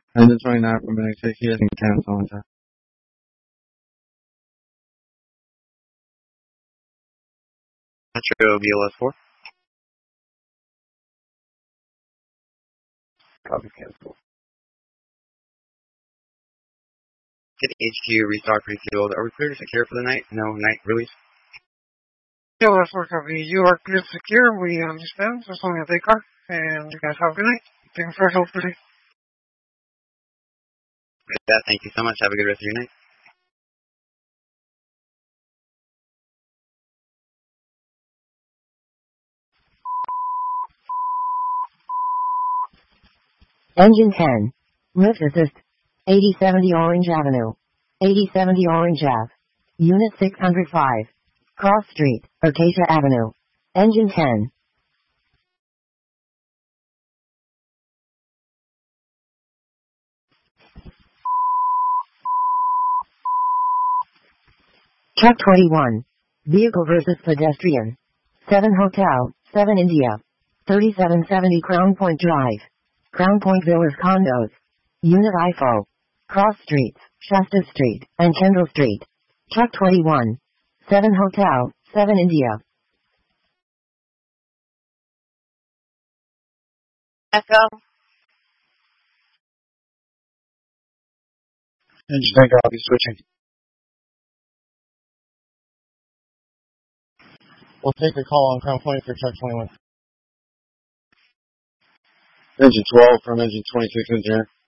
Engine 29 from NXT, he hasn't cancelled on time. Metro BLS4. Copy cancel. Get HQ, restart pre-fueled. Are we clear to secure for the night? No night release? BLS4 copy. You are clear to secure. We understand. So it's only a day car. And you guys have a good night. Thank you for your help today. Yeah, thank you so much. Have a good rest of your night. Engine 10. Lift assist. 8070 Orange Avenue. 8070 Orange Ave. Unit 605. Cross Street, Acacia Avenue. Engine 10. Truck 21. Vehicle versus pedestrian. 7 Hotel, 7 India. 3770 Crown Point Drive. Crown Point Villas Condos. Unit IFO. Cross Streets, Shasta Street, and Kendall Street. Truck 21. 7 Hotel, 7 India. Echo. Engine 10 copy, switching. We'll take the call on Crown Point for Truck 21. Engine 12 from Engine 26 engineer.